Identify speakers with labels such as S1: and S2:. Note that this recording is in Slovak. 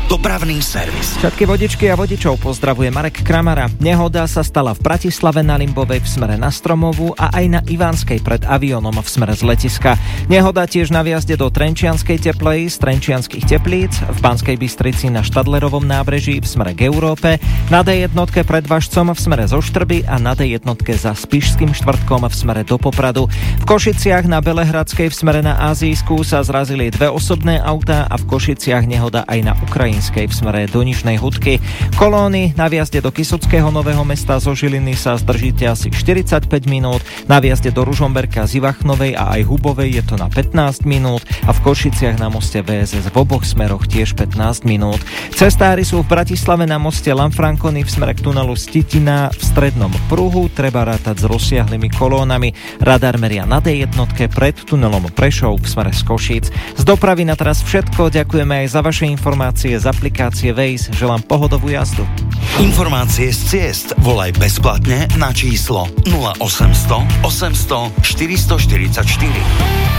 S1: Dopravný servis.
S2: Všetky vodičky a vodičov pozdravuje Marek Kramara. Nehoda sa stala v Bratislave na Limbovej v smere na Stromovú a aj na Ivánskej pred Aviónom v smere z letiska. Nehoda tiež na vjazde do Trenčianskej Teplej z Trenčianskych Teplíc, v Banskej Bystrici na Štadlerovom nábreží v smere k Európe, na D1 pred Važcom v smere zo Štrby a na D1 za Spišským štvrtkom v smere do Popradu. V Košiciach na Belehradskej v smere na Azijsku sa zrazili dve osobné autá a v Košiciach nehoda aj na Ukrajinskej v smere do Nižnej Hudky. Kolóny na vjazde do Kysuckého Nového Mesta zo Žiliny sa zdržíte asi 45 minút, na vjazde do Ružomberka z Ivachnovej a aj Hubovej je to na 15 minút a v Košiciach na moste VSS v oboch smeroch tiež 15 minút. Cestári sú v Bratislave na moste Lanfranconi v smere k tunelu Stitina v strednom pruhu, treba rátať s rozsiahlymi kolónami. Radar meria na D1 pred tunelom Prešov v smere z Košíc. Z dopravy na teraz všetko, ďakujeme aj za vaše informácie z aplikácie Waze, želám pohodovú jazdu.
S1: Informácie z ciest volaj bezplatne na číslo 0800 800 444.